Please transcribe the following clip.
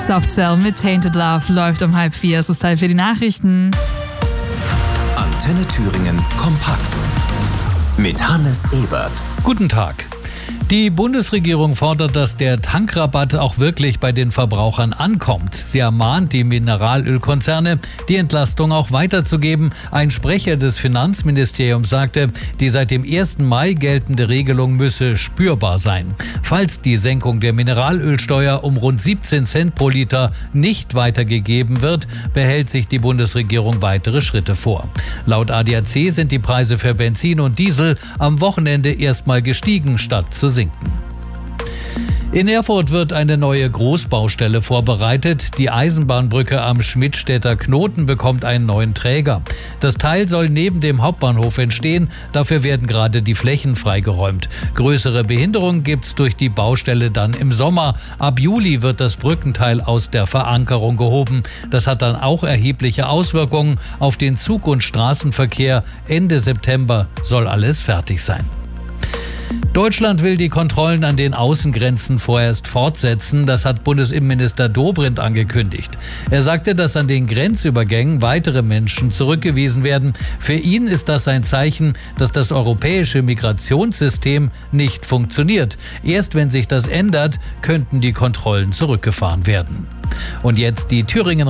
Soft Cell mit Tainted Love läuft um 3:30. Es ist Zeit für die Nachrichten. Antenne Thüringen kompakt mit Hannes Ebert. Guten Tag. Die Bundesregierung fordert, dass der Tankrabatt auch wirklich bei den Verbrauchern ankommt. Sie ermahnt die Mineralölkonzerne, die Entlastung auch weiterzugeben. Ein Sprecher des Finanzministeriums sagte, die seit dem 1. Mai geltende Regelung müsse spürbar sein. Falls die Senkung der Mineralölsteuer um rund 17 Cent pro Liter nicht weitergegeben wird, behält sich die Bundesregierung weitere Schritte vor. Laut ADAC sind die Preise für Benzin und Diesel am Wochenende erstmal gestiegen, statt zu sinken. In Erfurt wird eine neue Großbaustelle vorbereitet. Die Eisenbahnbrücke am Schmidtstädter Knoten bekommt einen neuen Träger. Das Teil soll neben dem Hauptbahnhof entstehen. Dafür werden gerade die Flächen freigeräumt. Größere Behinderungen gibt es durch die Baustelle dann im Sommer. Ab Juli wird das Brückenteil aus der Verankerung gehoben. Das hat dann auch erhebliche Auswirkungen auf den Zug- und Straßenverkehr. Ende September soll alles fertig sein. Deutschland will die Kontrollen an den Außengrenzen vorerst fortsetzen. Das hat Bundesinnenminister Dobrindt angekündigt. Er sagte, dass an den Grenzübergängen weitere Menschen zurückgewiesen werden. Für ihn ist das ein Zeichen, dass das europäische Migrationssystem nicht funktioniert. Erst wenn sich das ändert, könnten die Kontrollen zurückgefahren werden. Und jetzt die Thüringen